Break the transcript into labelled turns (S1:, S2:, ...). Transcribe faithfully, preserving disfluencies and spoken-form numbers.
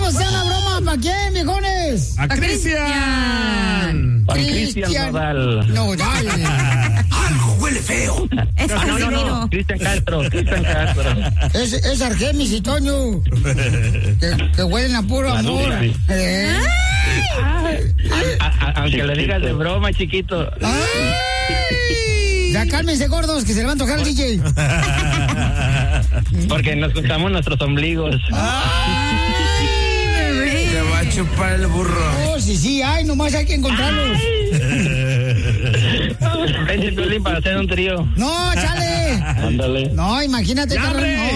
S1: vamos a hacer una broma. ¿Para quién, viejones?
S2: ¡A Cristian!
S3: Para Cristian Nodal.
S1: Nodal.
S4: Algo huele feo.
S5: Es
S3: No, no, no, no. Cristian Castro, Cristian Castro.
S1: Es, es Argenis y Toño. Que, que huelen a puro
S3: La
S1: amor.
S3: Lucy.
S1: Eh.
S3: A- a- Aunque le digas de broma, chiquito.
S1: ¡Ay! Ya cálmense, gordos, que se le va a antojar el D J.
S3: Porque nos juntamos nuestros ombligos.
S2: Se va a chupar el burro.
S1: Oh, sí, sí, ay, nomás hay que encontrarlos.
S3: Vente, Piolín, para hacer un trío.
S1: No, chale.
S3: Ándale.
S1: No, imagínate,
S2: ¡Ya,
S1: carnal,
S2: hombre!
S1: no.